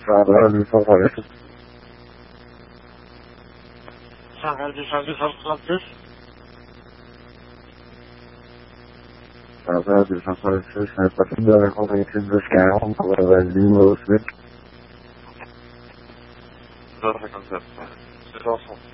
شغال بفضل شغال بفضل السيشن فتبدأ قضية الزكاة والغازين والسبك.